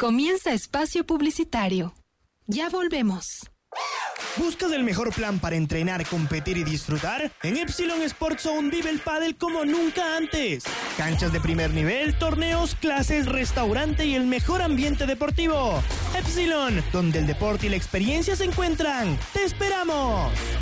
Comienza espacio publicitario. Ya volvemos. ¿Buscas el mejor plan para entrenar, competir y disfrutar? En Epsilon Sports Zone vive el pádel como nunca antes. Canchas de primer nivel, torneos, clases, restaurante y el mejor ambiente deportivo. Epsilon, donde el deporte y la experiencia se encuentran. ¡Te esperamos!